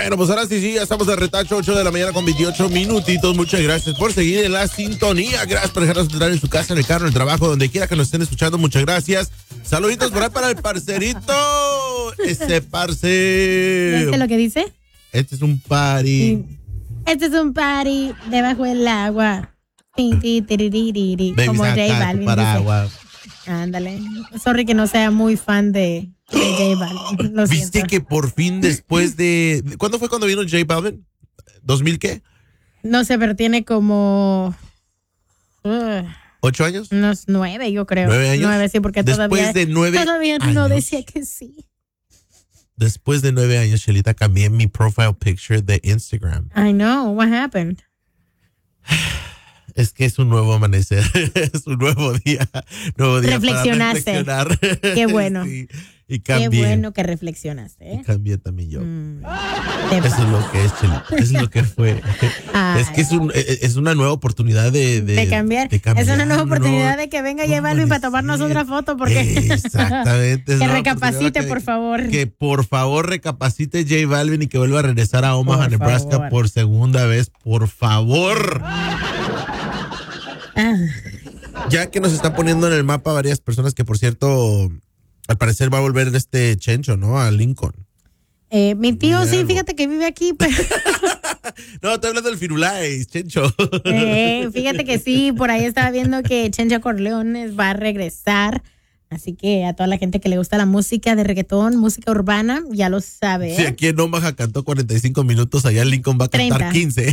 Bueno, pues ahora sí, ya estamos de retacho, 8 de la mañana con 28 minutitos. Muchas gracias por seguir en la sintonía. Gracias por dejarnos entrar en su casa, en el carro, en el trabajo, donde quiera que nos estén escuchando. Muchas gracias. Saluditos por ahí para el parcerito. Ese parce. ¿Viste lo que dice? Este es un party. Este es un party debajo del agua. Como J Balvin. Paraguas. Ándale. Sorry que no sea muy fan de J Balvin. Lo ¿Viste siento. que por fin después de... ¿Cuándo fue cuando vino J Balvin? ¿2000 qué? No sé, pero tiene como... 8 años. Unos 9, yo creo. 9 años. 9, sí, porque Después todavía... de 9 todavía años. no decía que sí. Después de 9 años, Shelita, cambié mi profile picture de Instagram. I know. What happened? Es que es un nuevo amanecer, es un nuevo día Reflexionaste. para reflexionar. Qué bueno. Sí, y cambié. Qué bueno que reflexionaste, ¿eh? Y cambié también yo. Te Eso es lo que es, Chelita. Eso es lo que fue. Ay. Es que es una nueva oportunidad de cambiar. Es una nueva oportunidad de que venga J Balvin para tomarnos otra foto. Porque exactamente. Que recapacite, por favor. Que por favor recapacite J Balvin y que vuelva a regresar a Omaha, Nebraska por segunda vez. Por favor. Ya que nos están poniendo en el mapa varias personas que, por cierto, al parecer va a volver este Chencho, ¿no? A Lincoln. Mi tío sí, fíjate que vive aquí. Pero... No, estoy hablando del Firulais, Chencho. Fíjate que sí, por ahí estaba viendo que Chencho Corleones va a regresar. Así que a toda la gente que le gusta la música de reggaetón, música urbana, ya lo sabe. Sí, aquí en Omaha cantó 45 minutos, allá en Lincoln va a cantar 15.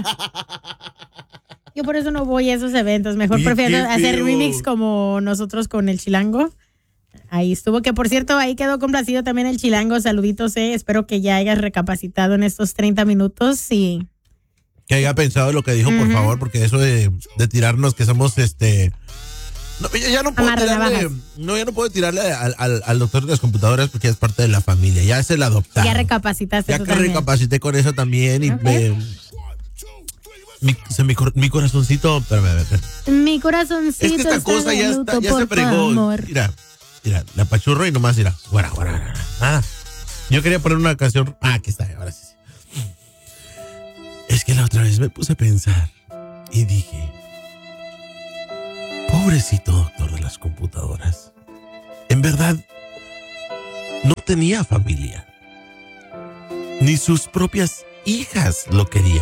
Yo por eso no voy a esos eventos. Mejor prefiero hacer remix como nosotros con el Chilango. Ahí estuvo, que por cierto, ahí quedó complacido también el Chilango. Saluditos, espero que ya hayas recapacitado en estos 30 minutos y... Que haya pensado lo que dijo, por favor, porque eso de tirarnos que somos No, ya no puedo tirarle, ya no puedo tirarle al doctor de las computadoras porque ya es parte de la familia. Ya es el adoptado. Ya recapacitaste. Ya que recapacité con eso también y mi corazoncito, espérame. Mi corazoncito. Es que esta cosa ya se fregó. Mira, la apachurro y nomás mira. Nada. Yo quería poner una canción. Aquí está, ahora sí. Es que la otra vez me puse a pensar y dije, pobrecito doctor de las computadoras. En verdad, no tenía familia. Ni sus propias hijas lo querían.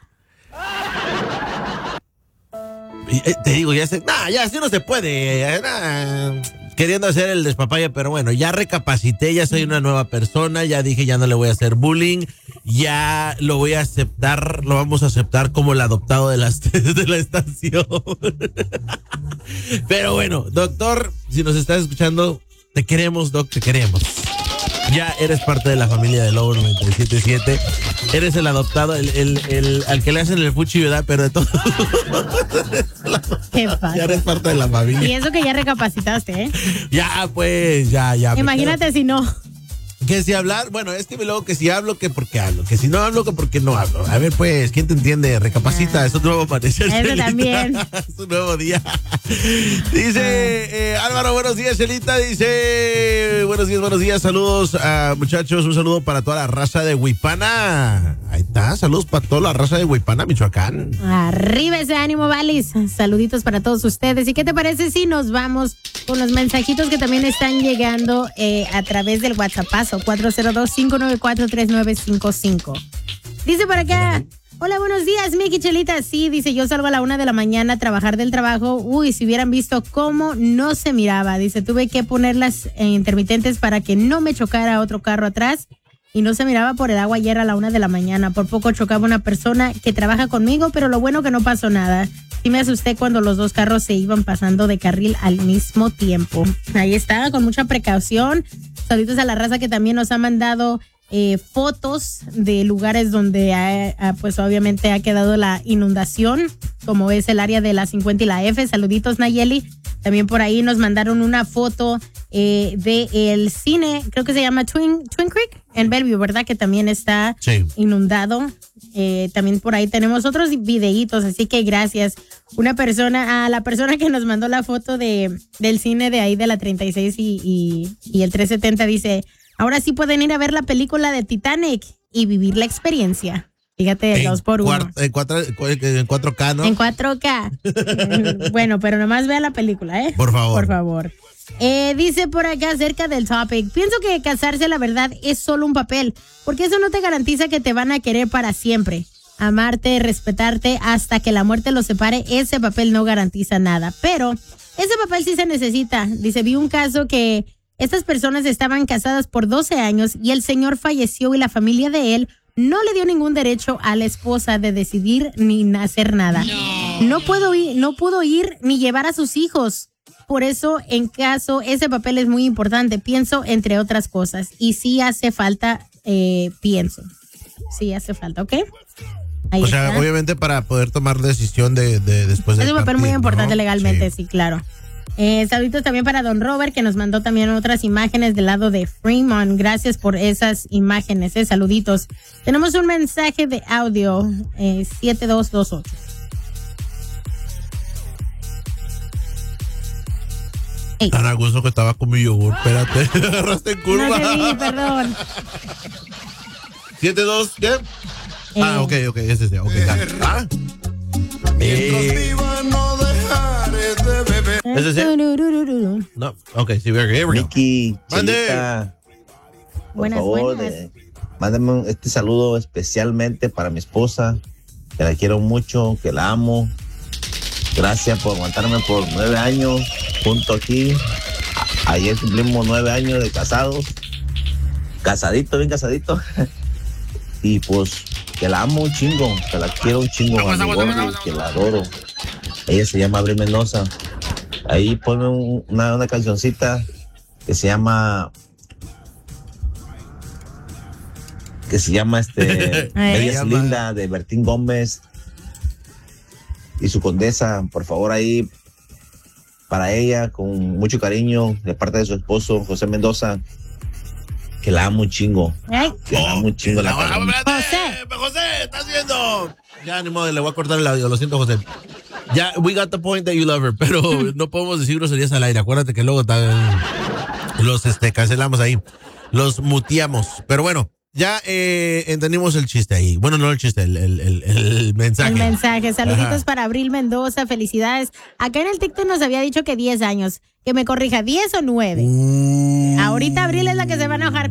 Te digo, ya así no se puede. Queriendo hacer el despapaya, pero bueno, ya recapacité, ya soy una nueva persona, ya dije, ya no le voy a hacer bullying, ya lo voy a aceptar, lo vamos a aceptar como el adoptado de la estación. Pero bueno, doctor, si nos estás escuchando, te queremos, doc, te queremos. Ya eres parte de la familia de Lobo 97.7. Eres el adoptado, al que le hacen el fuchi, ¿verdad? Pero de todo. ¿Qué pasa? Ya eres parte de la familia. Y eso que ya recapacitaste, ¿eh? Ya, pues, ya. Imagínate si no. Que si hablar, bueno, es que luego que si hablo, que porque hablo, que si no hablo, que porque no hablo. A ver, pues, ¿quién te entiende? Recapacita, es un nuevo amanecer. Eso también. Es un nuevo día. Dice Álvaro, buenos días, Celita. Dice, buenos días, saludos muchachos, un saludo para toda la raza de Huipana. Ahí está, saludos para toda la raza de Huipana, Michoacán. Arriba ese ánimo, Valis. Saluditos para todos ustedes. ¿Y qué te parece si nos vamos con los mensajitos que también están llegando a través del WhatsApp? 402-594-3955. Dice por acá, hola, buenos días, Miki Chelita. Sí, dice, yo salgo a la 1 de la mañana a trabajar del trabajo. Uy, si hubieran visto cómo no se miraba. Dice, tuve que ponerlas intermitentes para que no me chocara otro carro atrás. Y no se miraba por el agua ayer a la 1 de la mañana. Por poco chocaba una persona que trabaja conmigo, pero lo bueno que no pasó nada. Sí me asusté cuando los dos carros se iban pasando de carril al mismo tiempo. Ahí está, con mucha precaución. Saludos a la raza que también nos ha mandado fotos de lugares donde pues obviamente ha quedado la inundación, como es el área de la 50 y la F. Saluditos, Nayeli. También por ahí nos mandaron una foto del cine, creo que se llama Twin Creek, en Bellevue, ¿verdad? Que también está inundado. También por ahí tenemos otros videitos, así que gracias. A la persona que nos mandó la foto del cine de ahí de la 36 y el 370 dice, ahora sí pueden ir a ver la película de Titanic. y vivir la experiencia. Fíjate, 2 por 1. En 4K, ¿no? En 4K. Bueno, pero nomás vea la película, ¿eh? Por favor. Por favor. Dice por acá acerca del topic. Pienso que casarse, la verdad, es solo un papel, porque eso no te garantiza que te van a querer para siempre. Amarte, respetarte hasta que la muerte los separe, ese papel no garantiza nada. Pero ese papel sí se necesita. Dice, vi un caso que estas personas estaban casadas por 12 años y el señor falleció y la familia de él no le dio ningún derecho a la esposa de decidir ni hacer nada. No pudo ir ni llevar a sus hijos. Por eso, en caso, ese papel es muy importante, pienso, entre otras cosas. Y sí hace falta, pienso. Sí hace falta, ¿ok? Ahí o sea, está. Obviamente para poder tomar decisión de después de es un papel muy importante, ¿no? Legalmente, sí, Sí. claro. Saluditos también para Don Robert, que nos mandó también otras imágenes del lado de Fremont. Gracias por esas imágenes, saluditos. Tenemos un mensaje de audio, 7228. Hey. Tan a gusto que estaba con mi yogur. Espérate, agarraste en curva. No te vi, perdón. 7-2, ¿qué? Ok, ese sí, ok. ¿Ah? ¿Ese sí? No, ok, sí, here we go. Mickey, Mande. Chelita, por Buenas, favor, buenas. mándame este saludo especialmente para mi esposa, que la quiero mucho, que la amo. Gracias por aguantarme por 9 años junto aquí. Ayer cumplimos 9 años de casados. Casadito, bien casadito. Y pues que la amo un chingo, que la quiero un chingo, a mi gordo, que la adoro. Ella se llama Abril Mendoza. Ahí ponme una cancioncita que se llama Bella es Linda, de Bertín Gómez y su condesa. Por favor, ahí para ella, con mucho cariño, de parte de su esposo José Mendoza, que la amo un chingo. Que la amo un chingo. José, ¿estás viendo? Ya, ni modo, le voy a cortar el audio, lo siento, José. Ya, we got the point that you love her, pero no podemos decir groserías al aire. Acuérdate que luego los cancelamos ahí, los muteamos. Pero bueno, ya entendimos el chiste ahí. Bueno, no el chiste, el mensaje. El mensaje. Saluditos Ajá. para Abril Mendoza, felicidades. Acá en el TikTok nos había dicho que 10 años. Que me corrija, ¿10 o 9? Ahorita Abril es la que se va a enojar